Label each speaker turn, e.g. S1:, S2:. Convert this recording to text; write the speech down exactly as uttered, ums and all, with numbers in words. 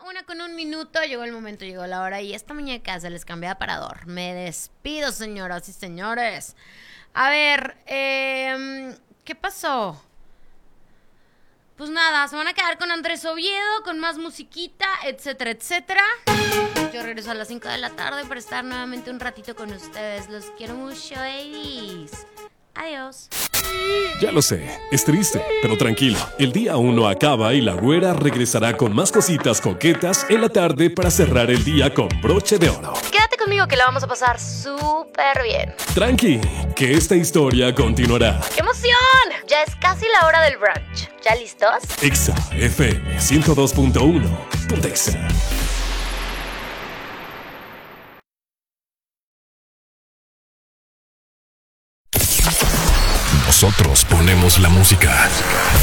S1: una con un minuto, llegó el momento, llegó la hora y esta muñeca se les cambia de aparador. Me despido, señoras y señores. A ver, eh, ¿qué pasó? Pues nada, se van a quedar con Andrés Oviedo, con más musiquita, etcétera, etcétera. Yo regreso a las cinco de la tarde para estar nuevamente un ratito con ustedes. Los quiero mucho, babies. Adiós.
S2: Ya lo sé, es triste, pero tranquilo. El día aún no acaba y la güera regresará con más cositas coquetas en la tarde para cerrar el día con broche de oro.
S1: Quédate conmigo que la vamos a pasar súper bien.
S2: Tranqui, que esta historia continuará.
S1: ¡Qué emoción! Ya es casi la hora del brunch. ¿Ya listos?
S2: Exa F M ciento dos punto uno. Pontexa. Nosotros ponemos la música.